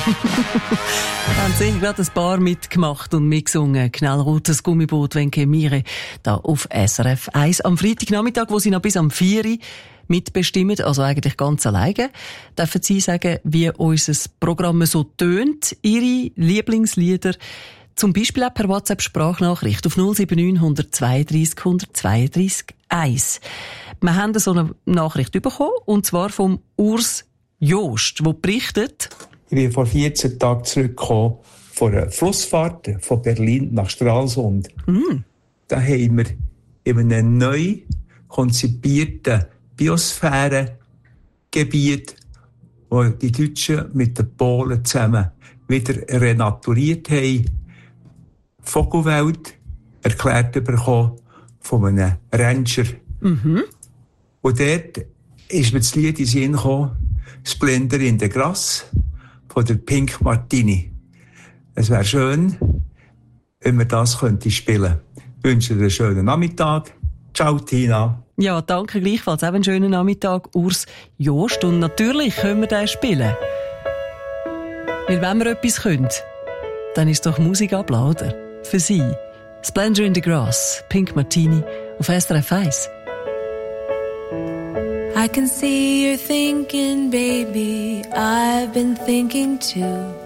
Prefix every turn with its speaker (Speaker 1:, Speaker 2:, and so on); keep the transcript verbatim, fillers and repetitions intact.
Speaker 1: Haben sicher gerade ein paar mitgemacht und mitgesungen. Knallrotes Gummiboot, wenn Mire, da auf S R F eins. Am Freitagnachmittag, wo sie noch bis am vier Uhr mitbestimmen, also eigentlich ganz alleine, dürfen Sie sagen, wie unser Programm so tönt, Ihre Lieblingslieder, zum Beispiel auch per WhatsApp-Sprachnachricht auf null sieben neun, eins zwei drei, eins zwei drei eins. Wir haben so eine Nachricht bekommen, und zwar vom Urs Jost, der berichtet:
Speaker 2: Ich bin vor vierzehn Tagen zurückgekommen von einer Flussfahrt von Berlin nach Stralsund.
Speaker 1: Mm.
Speaker 2: Da haben wir in einem neu konzipierten Biosphärengebiet, wo die Deutschen mit den Polen zusammen wieder renaturiert haben, Vogelwelt erklärt bekommen von einem Ranger.
Speaker 1: Mhm.
Speaker 2: Und dort ist mir das Lied in den Sinn gekommen, Splendor in the Grass von der Pink Martini. Es wäre schön, wenn wir das könnte spielen. Ich wünsche dir einen schönen Nachmittag. Ciao, Tina.
Speaker 1: Ja, danke gleichfalls. Eben einen schönen Nachmittag, Urs Jost. Und natürlich können wir den spielen. Weil wenn wir etwas können, dann ist doch Musik abladen, oder? Für Sie. Splendor in the Grass, Pink Martini auf S R F eins.
Speaker 3: I can see you're thinking, baby, I've been thinking too.